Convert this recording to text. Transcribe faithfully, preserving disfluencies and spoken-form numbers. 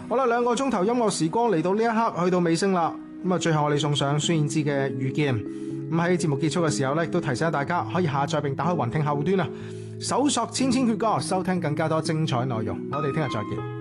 好啦，兩個鐘頭音樂時光嚟到呢一刻去到尾聲啦。咁啊，最後我哋送上孫燕姿嘅《遇見》。咁喺節目結束嘅時候呢，亦都提醒大家可以下載並打開雲聽客戶端啊，搜索千千闕歌，收聽更加多精彩內容。我哋聽日再見。